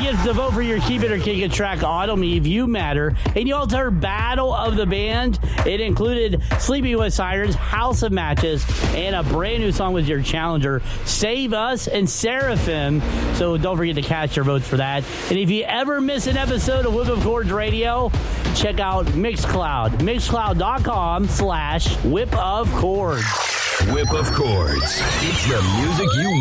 get to vote for your Keep It or Kick It track, Auto Me, If You Matter. And you also heard Battle of the Band. It included Sleeping with Sirens, House of Matches, and a brand new song with your challenger, Save Us and Seraphim. So don't forget to cast your votes for that. And if you ever miss an episode of Whip of Chords Radio, check out Mixcloud. Mixcloud.com/Whip of Chords. Whip of Chords. It's the music you